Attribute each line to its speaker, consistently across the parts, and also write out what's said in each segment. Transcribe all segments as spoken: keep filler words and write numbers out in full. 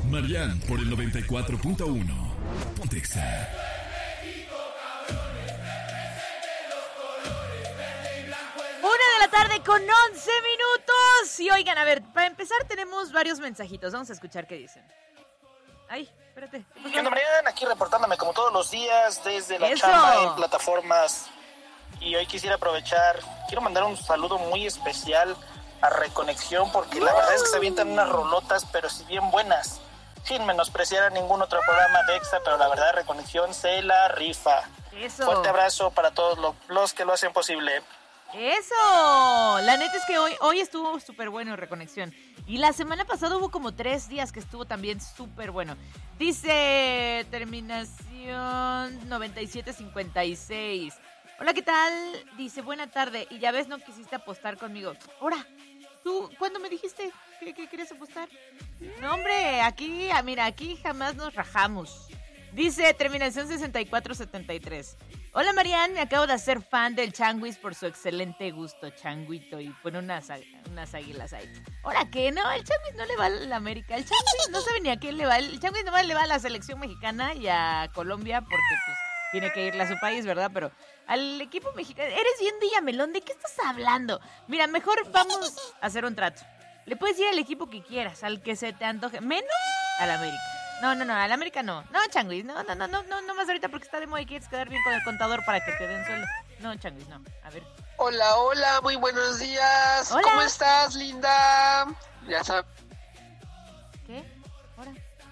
Speaker 1: Marian por el noventa y cuatro punto uno. Ponte Exa.
Speaker 2: Tarde con once minutos. Y oigan, a ver, para empezar tenemos varios mensajitos. Vamos a escuchar qué dicen. Ay, espérate.
Speaker 3: ¿Qué onda, Mariana? Aquí reportándome como todos los días desde la
Speaker 2: Eso.
Speaker 3: chamba en plataformas. Y hoy quisiera aprovechar, quiero mandar un saludo muy especial a Reconexión, porque la verdad es que se avientan unas rolotas, pero si bien buenas, sin menospreciar a ningún otro programa de Exa, pero la verdad Reconexión se la rifa.
Speaker 2: Eso.
Speaker 3: Fuerte abrazo para todos los, los que lo hacen posible.
Speaker 2: Eso, la neta es que hoy, hoy estuvo súper bueno Reconexión. Y la semana pasada hubo como tres días que estuvo también súper bueno. Dice terminación noventa y siete cincuenta y seis. Hola, ¿qué tal? Dice, buena tarde. Y ya ves, no quisiste apostar conmigo. Ahora, ¿tú cuándo me dijiste que, que querías apostar? No, hombre, aquí, mira, aquí jamás nos rajamos. Dice terminación sesenta y cuatro setenta y tres. Hola, Marian, me acabo de hacer fan del Changuis por su excelente gusto, Changuito, y pone unas, unas águilas ahí. ¿Ahora qué? No, el Changuis no le va a la América, el Changuis no sabe ni a quién le va, el Changuis nomás le va a la selección mexicana y a Colombia porque pues tiene que irle a su país, ¿verdad? Pero al equipo mexicano, eres bien Villamelón, ¿de qué estás hablando? Mira, mejor vamos a hacer un trato. Le puedes ir al equipo que quieras, al que se te antoje, menos al América. No, no, no, al América no. No, Changuis, no, no, no, no, no, no más ahorita porque está de moda y quieres quedar bien con el contador para que te den sueldo. No, Changuis, no. A ver.
Speaker 4: Hola, hola, muy buenos días.
Speaker 2: Hola.
Speaker 4: ¿Cómo estás, linda? Ya sabes.
Speaker 2: ¿Qué? ¿Ahora?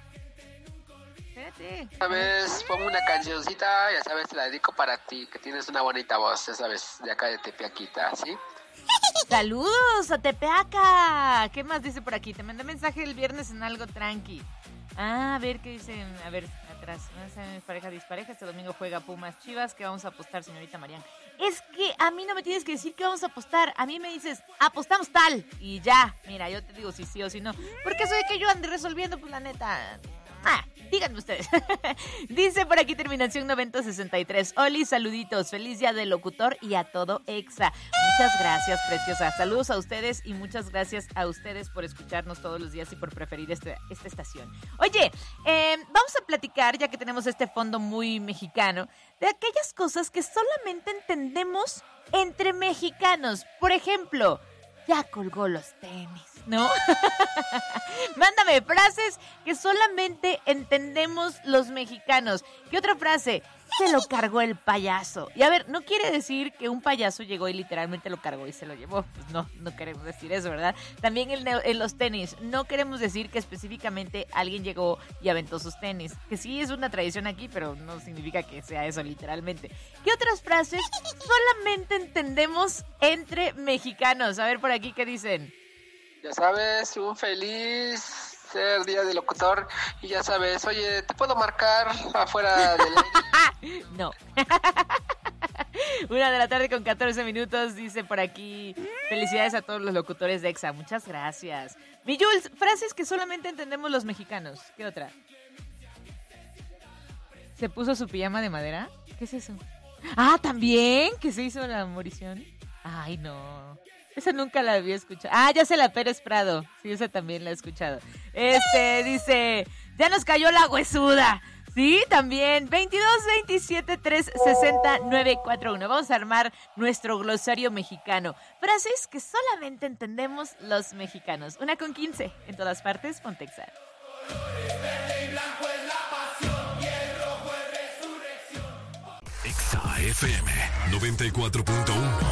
Speaker 2: Espérate.
Speaker 4: Sabes, pongo una cancioncita, ya sabes, te la dedico para ti, que tienes una bonita voz, ya sabes, de acá de Tepeaquita, ¿sí?
Speaker 2: ¡Saludos a Tepeaca! ¿Qué más dice por aquí? Te mandé mensaje el viernes en algo tranqui. Ah, a ver qué dicen. A ver, atrás. Pareja dispareja. Este domingo juega Pumas Chivas. ¿Qué vamos a apostar, señorita Marian? Es que a mí no me tienes que decir qué vamos a apostar. A mí me dices, apostamos tal. Y ya. Mira, yo te digo si sí o si no. Porque eso de que yo ande resolviendo, pues la neta. Ah, díganme ustedes. Dice por aquí terminación noventa sesenta y tres. Oli, saluditos. Feliz día del locutor y a todo Exa. Muchas gracias, preciosa. Saludos a ustedes y muchas gracias a ustedes por escucharnos todos los días y por preferir este, esta estación. Oye, eh, vamos a platicar, ya que tenemos este fondo muy mexicano, de aquellas cosas que solamente entendemos entre mexicanos. Por ejemplo, ya colgó los tenis, ¿no? Mándame frases que solamente entendemos los mexicanos. ¿Qué otra frase? Se lo cargó el payaso. Y a ver, no quiere decir que un payaso llegó y literalmente lo cargó y se lo llevó. Pues no, no queremos decir eso, ¿verdad? También en, en los tenis, no queremos decir que específicamente alguien llegó y aventó sus tenis. Que sí es una tradición aquí, pero no significa que sea eso literalmente. ¿Qué otras frases solamente entendemos entre mexicanos? A ver por aquí, ¿qué dicen?
Speaker 4: Ya sabes, un feliz ser día del locutor y ya sabes, oye, ¿te puedo marcar afuera del aire?
Speaker 2: No. Una de la tarde con catorce minutos, dice por aquí. Felicidades a todos los locutores de Exa. Muchas gracias. Mi Jules, frases que solamente entendemos los mexicanos. ¿Qué otra? ¿Se puso su pijama de madera? ¿Qué es eso? Ah, ¿también? ¿Que se hizo la morición? Ay, no. Esa nunca la había escuchado. Ah, ya sé, la Pérez Prado. Sí, esa también la he escuchado. Este, dice, ya nos cayó la huesuda. Sí, también. veintidós veintisiete tres sesenta nueve cuarenta y uno. Vamos a armar nuestro glosario mexicano. Frases que solamente entendemos los mexicanos. Una con quince. En todas partes, ponte Exa.
Speaker 1: Exa F M noventa y cuatro punto uno.